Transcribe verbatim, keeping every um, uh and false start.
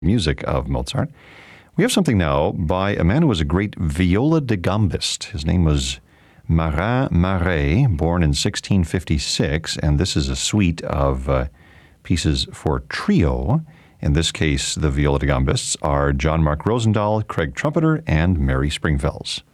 music of Mozart. We have something now by a man who was a great viola da gambist. His name was Marin Marais, born in sixteen fifty-six, and this is a suite of uh, pieces for trio. In this case, the viola da gambists are John Mark Rosendahl, Craig Trumpeter, and Mary Springfells.